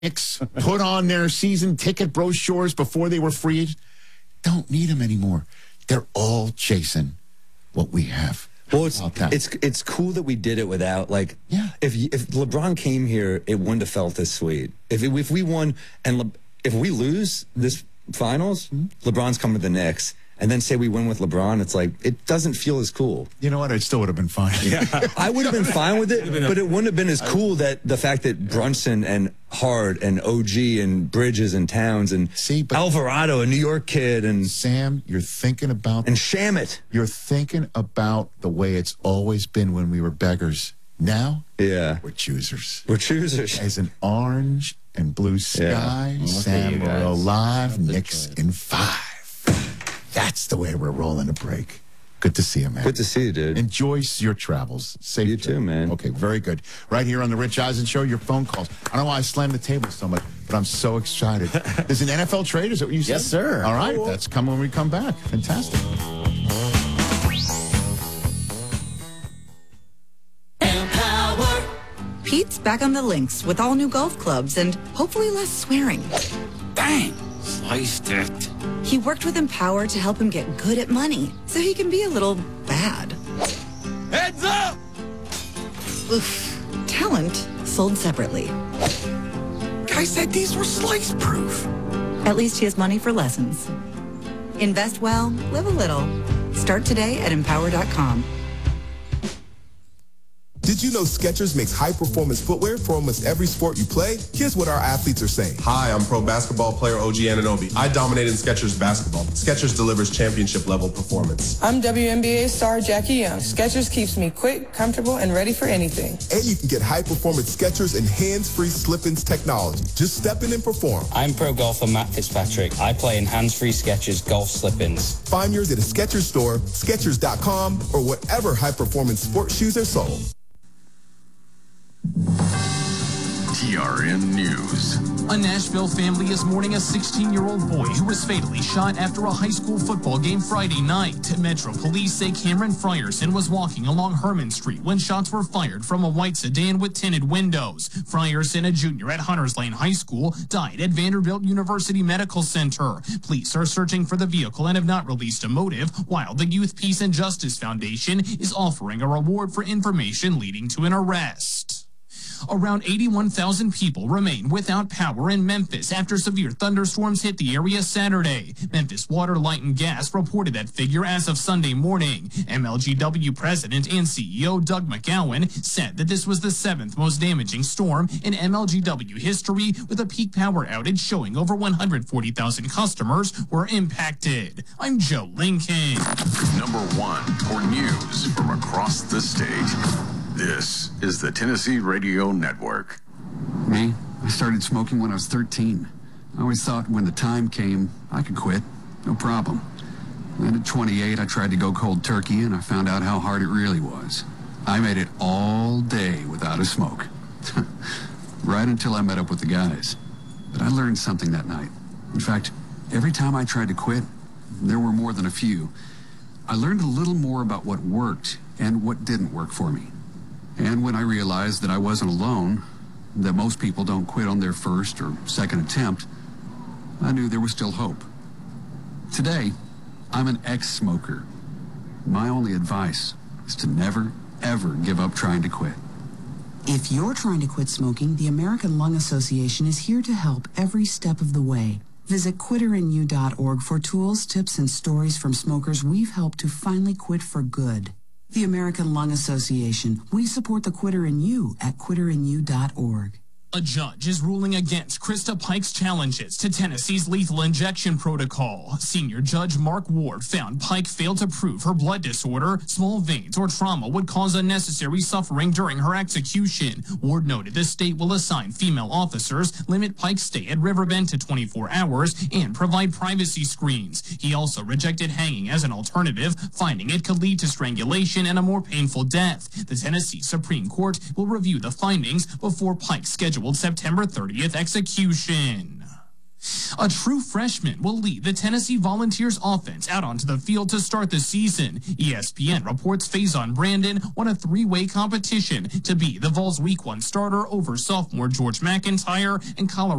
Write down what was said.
Knicks put on their season ticket brochures before they were freed. Don't need them anymore. They're all chasing what we have. Well, it's cool that we did it without, like, if LeBron came here, it wouldn't have felt this sweet. If we won and if we lose this finals, LeBron's coming to the Knicks. And then say we win with LeBron, it's like, it doesn't feel as cool. You know what? It still would have been fine. Yeah, I would have been fine with it, but it wouldn't have been as cool that the fact that Brunson and Hart and OG and Bridges and Towns and Alvarado, a New York kid, and Sam, you're thinking about... And Shamit. You're thinking about the way it's always been when we were beggars. Now, we're choosers. We're choosers. As an orange and blue sky, Sam, we're alive, Knicks in 5. That's the way we're rolling a break. Good to see you, man. Good to see you, dude. Enjoy your travels. Safe you too, man. Okay, very good. Right here on the Rich Eisen Show, your phone calls. I don't know why I slammed the table so much, but I'm so excited. There's an NFL trade, is that what you said? Yes, sir. All right, that's coming when we come back. Fantastic. Empower. Pete's back on the links with all new golf clubs and hopefully less swearing. Bang! Sliced it. He worked with Empower to help him get good at money, so he can be a little bad. Heads up! Oof. Talent sold separately. Guy said these were slice-proof. At least he has money for lessons. Invest well, live a little. Start today at Empower.com. Did you know Skechers makes high-performance footwear for almost every sport you play? Here's what our athletes are saying. Hi, I'm pro basketball player OG Anunoby. I dominate in Skechers basketball. Skechers delivers championship-level performance. I'm WNBA star Jackie Young. Skechers keeps me quick, comfortable, and ready for anything. And you can get high-performance Skechers and hands-free slip-ins technology. Just step in and perform. I'm pro golfer Matt Fitzpatrick. I play in hands-free Skechers golf slip-ins. Find yours at a Skechers store, Skechers.com, or whatever high-performance sports shoes are sold. TRN News. A Nashville family is mourning a 16-year-old boy who was fatally shot after a high school football game Friday night. Metro Police say Cameron Frierson was walking along Herman Street when shots were fired from a white sedan with tinted windows. Frierson, a junior at Hunters Lane High School, died at Vanderbilt University Medical Center. Police are searching for the vehicle and have not released a motive, while the Youth Peace and Justice Foundation is offering a reward for information leading to an arrest. Around 81,000 people remain without power in Memphis after severe thunderstorms hit the area Saturday. Memphis Water, Light, and Gas reported that figure as of Sunday morning. MLGW President and CEO Doug McGowan said that this was the 7th most damaging storm in MLGW history, with a peak power outage showing over 140,000 customers were impacted. I'm Joe Lincoln. Number 1 for news from across the state. This is the Tennessee Radio Network. Me? I started smoking when I was 13. I always thought when the time came, I could quit. No problem. Then at 28, I tried to go cold turkey, and I found out how hard it really was. I made it all day without a smoke. Right until I met up with the guys. But I learned something that night. In fact, every time I tried to quit, there were more than a few, I learned a little more about what worked and what didn't work for me. And when I realized that I wasn't alone, that most people don't quit on their first or second attempt, I knew there was still hope. Today, I'm an ex-smoker. My only advice is to never, ever give up trying to quit. If you're trying to quit smoking, the American Lung Association is here to help every step of the way. Visit quitterinU.org for tools, tips, and stories from smokers we've helped to finally quit for good. The American Lung Association. We support the Quitter in You at quitterinU.org. A judge is ruling against Krista Pike's challenges to Tennessee's lethal injection protocol. Senior Judge Mark Ward found Pike failed to prove her blood disorder, small veins, or trauma would cause unnecessary suffering during her execution. Ward noted the state will assign female officers, limit Pike's stay at Riverbend to 24 hours, and provide privacy screens. He also rejected hanging as an alternative, finding it could lead to strangulation and a more painful death. The Tennessee Supreme Court will review the findings before Pike's scheduled September 30th execution. A true freshman will lead the Tennessee Volunteers offense out onto the field to start the season. ESPN reports Faison Brandon won a three-way competition to be the Vols' Week 1 starter over sophomore George McIntyre and Colorado